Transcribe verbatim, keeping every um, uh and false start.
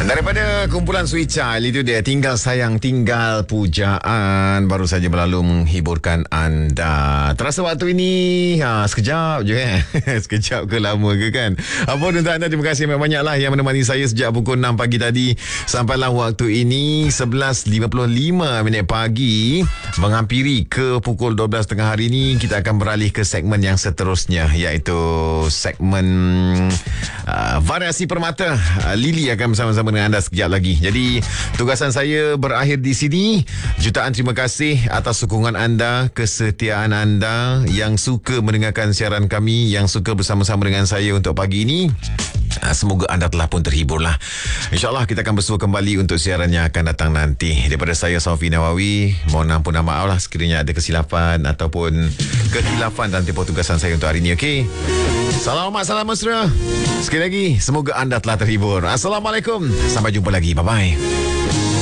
Daripada kumpulan Sweet Child, itu dia Tinggal Sayang Tinggal Pujaan, baru saja berlalu menghiburkan anda. Terasa waktu ini ha, sekejap je eh. Sekejap ke lama ke kan? Apa untuk anda, terima kasih banyak-banyaklah yang menemani saya sejak pukul enam pagi tadi sampailah waktu ini sebelas lima puluh lima minit pagi, menghampiri ke pukul dua belas tiga puluh hari ini. Kita akan beralih ke segmen yang seterusnya, iaitu segmen uh, Variasi Permata. uh, Lily akan bersama-sama dengan anda sekejap lagi. Jadi tugasan saya berakhir di sini. Jutaan terima kasih atas sokongan anda, kesetiaan anda yang suka mendengarkan siaran kami, yang suka bersama-sama dengan saya untuk pagi ini. Semoga anda telah pun terhibur lah. InsyaAllah kita akan bersua kembali untuk siaran yang akan datang nanti. Daripada saya, Sofi Nawawi, mohon ampun dan maaf lah sekiranya ada kesilapan ataupun kehilafan dalam tempoh tugasan saya untuk hari ini. Okey, selamat salam mesra. Sekali lagi, semoga anda telah terhibur. Assalamualaikum, sampai jumpa lagi. Bye-bye.